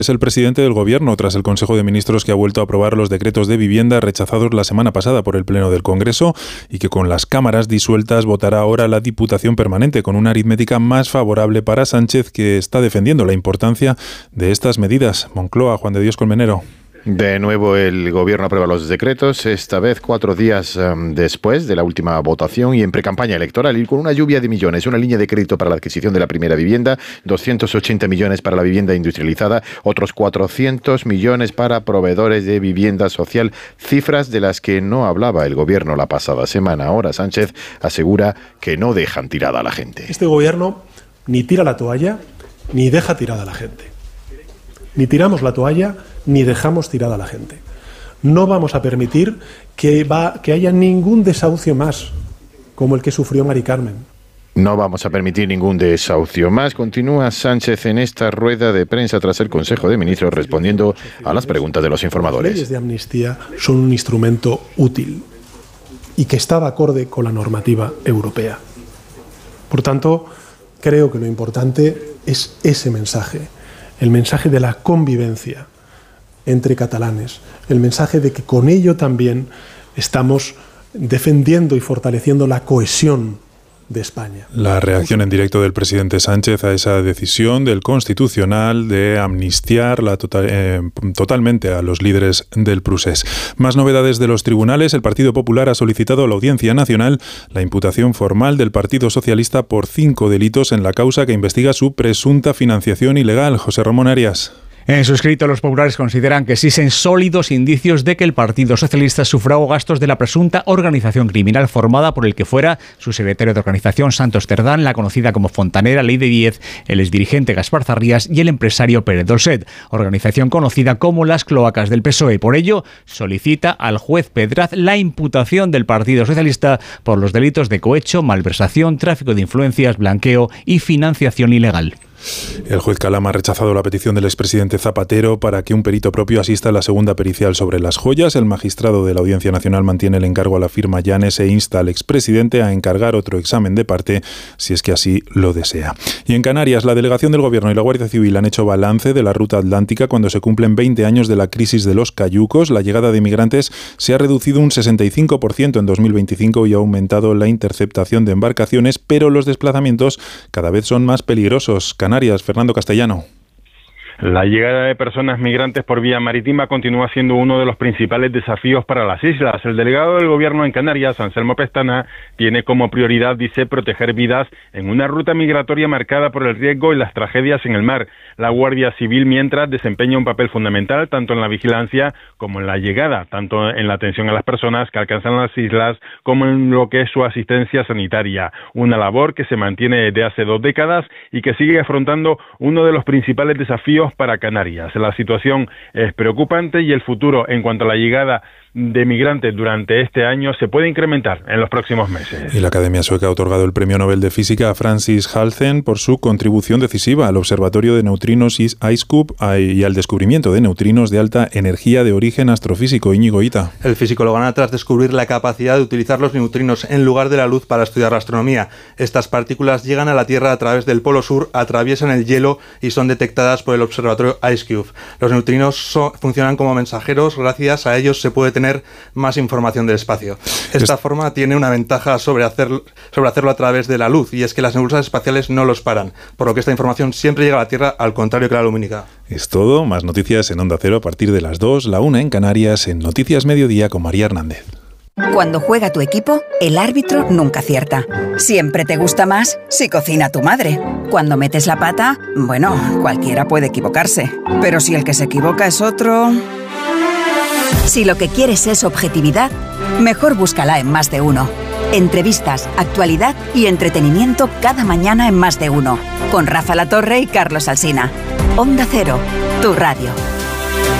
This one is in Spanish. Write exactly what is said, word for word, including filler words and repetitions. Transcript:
Es el presidente del Gobierno tras el Consejo de Ministros que ha vuelto a aprobar los decretos de vivienda rechazados la semana pasada por el Pleno del Congreso y que con las cámaras disueltas votará ahora la Diputación Permanente con una aritmética más favorable para Sánchez, que está defendiendo la importancia de estas medidas. Moncloa, Juan de Dios Colmenero. De nuevo el Gobierno aprueba los decretos, esta vez cuatro días um, después de la última votación y en precampaña electoral, y con una lluvia de millones, una línea de crédito para la adquisición de la primera vivienda, doscientos ochenta millones para la vivienda industrializada, otros cuatrocientos millones para proveedores de vivienda social, cifras de las que no hablaba el Gobierno la pasada semana. Ahora Sánchez asegura que no dejan tirada a la gente. Este Gobierno ni tira la toalla ni deja tirada a la gente. Ni tiramos la toalla ni dejamos tirada a la gente. No vamos a permitir que, va, que haya ningún desahucio más, como el que sufrió Mari Carmen. No vamos a permitir ningún desahucio más. Continúa Sánchez en esta rueda de prensa tras el Consejo de Ministros respondiendo a las preguntas de los informadores. Las leyes de amnistía son un instrumento útil y que estaba acorde con la normativa europea. Por tanto, creo que lo importante es ese mensaje, el mensaje de la convivencia entre catalanes, el mensaje de que con ello también estamos defendiendo y fortaleciendo la cohesión de España. La reacción en directo del presidente Sánchez a esa decisión del Constitucional de amnistiar la total, eh, totalmente a los líderes del Prusés. Más novedades de los tribunales. El Partido Popular ha solicitado a la Audiencia Nacional la imputación formal del Partido Socialista por cinco delitos en la causa que investiga su presunta financiación ilegal. José Ramón Arias. En su escrito, los populares consideran que existen sólidos indicios de que el Partido Socialista sufragó gastos de la presunta organización criminal formada por el que fuera su secretario de organización, Santos Cerdán, la conocida como Fontanera, Ley de Diez, el exdirigente Gaspar Zarrías y el empresario Pérez Dolcet, organización conocida como las cloacas del P S O E. Por ello, solicita al juez Pedraz la imputación del Partido Socialista por los delitos de cohecho, malversación, tráfico de influencias, blanqueo y financiación ilegal. El juez Calama ha rechazado la petición del expresidente Zapatero para que un perito propio asista a la segunda pericial sobre las joyas. El magistrado de la Audiencia Nacional mantiene el encargo a la firma Llanes e insta al expresidente a encargar otro examen de parte si es que así lo desea. Y en Canarias, la delegación del Gobierno y la Guardia Civil han hecho balance de la ruta atlántica cuando se cumplen veinte años de la crisis de los cayucos. La llegada de inmigrantes se ha reducido un sesenta y cinco por ciento en dos mil veinticinco y ha aumentado la interceptación de embarcaciones, pero los desplazamientos cada vez son más peligrosos. Canarias, Fernando Castellano. La llegada de personas migrantes por vía marítima continúa siendo uno de los principales desafíos para las islas. El delegado del Gobierno en Canarias, Anselmo Pestana, tiene como prioridad, dice, proteger vidas en una ruta migratoria marcada por el riesgo y las tragedias en el mar. La Guardia Civil, mientras, desempeña un papel fundamental tanto en la vigilancia como en la llegada, tanto en la atención a las personas que alcanzan las islas como en lo que es su asistencia sanitaria. Una labor que se mantiene desde hace dos décadas y que sigue afrontando uno de los principales desafíos para Canarias. La situación es preocupante y el futuro en cuanto a la llegada de migrantes durante este año se puede incrementar en los próximos meses. Y la Academia Sueca ha otorgado el Premio Nobel de Física a Francis Halsen por su contribución decisiva al Observatorio de Neutrinos IceCube y al descubrimiento de neutrinos de alta energía de origen astrofísico. Íñigo Ita. El físico lo gana tras descubrir la capacidad de utilizar los neutrinos en lugar de la luz para estudiar la astronomía. Estas partículas llegan a la Tierra a través del Polo Sur, atraviesan el hielo y son detectadas por el Observatorio IceCube. Los neutrinos so- funcionan como mensajeros. Gracias a ellos se puede tener tener más información del espacio. Esta es... forma tiene una ventaja sobre, hacer, sobre hacerlo a través de la luz, y es que las nebulosas espaciales no los paran, por lo que esta información siempre llega a la Tierra, al contrario que la lumínica. Es todo. Más noticias en Onda Cero a partir de las dos, la una en Canarias, en Noticias Mediodía con María Hernández. Cuando juega tu equipo, el árbitro nunca acierta. Siempre te gusta más si cocina tu madre. Cuando metes la pata, bueno, cualquiera puede equivocarse. Pero si el que se equivoca es otro... Si lo que quieres es objetividad, mejor búscala en Más de Uno. Entrevistas, actualidad y entretenimiento cada mañana en Más de Uno. Con Rafa Latorre y Carlos Alsina. Onda Cero, tu radio.